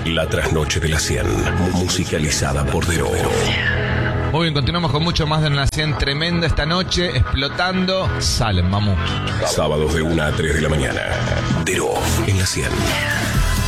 La trasnoche de la 100, musicalizada por Dero. Muy bien, continuamos con mucho más de una 100 tremenda esta noche, explotando. Salen, mamú. Sábados de 1 a 3 de la mañana. Dero en la 100.